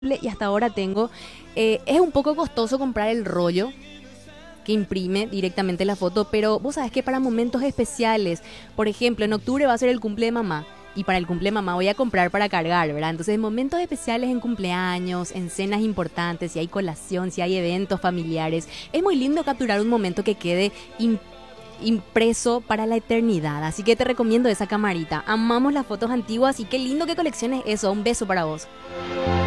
y hasta ahora tengo. Es un poco costoso comprar el rollo que imprime directamente la foto, pero vos sabés que para momentos especiales, por ejemplo, en octubre va a ser el cumple de mamá. Y para el cumple de mamá voy a comprar para cargar, ¿verdad? Entonces, en momentos especiales, en cumpleaños, en cenas importantes, si hay colación, si hay eventos familiares, es muy lindo capturar un momento que quede impreso para la eternidad. Así que te recomiendo esa camarita. Amamos las fotos antiguas y qué lindo que colecciones eso. Un beso para vos.